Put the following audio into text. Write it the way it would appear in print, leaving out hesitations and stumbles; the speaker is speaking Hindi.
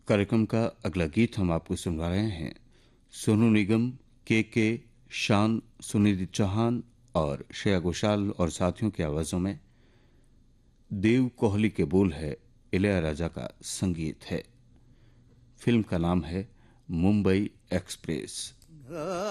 कार्यक्रम का अगला गीत हम आपको सुनवा रहे हैं सोनू निगम, के शान, सुनिधि चौहान और श्रेया घोषाल और साथियों की आवाजों में। देव कोहली के बोल है, इलैयाराजा का संगीत है। फिल्म का नाम है मुंबई एक्सप्रेस।